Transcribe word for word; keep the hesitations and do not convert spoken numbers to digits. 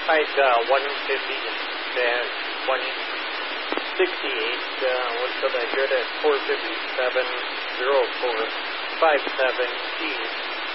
Right, uh, one fifty dash one sixty-eight, uh, what's up, I heard at four fifty-seven, zero four five seven, east.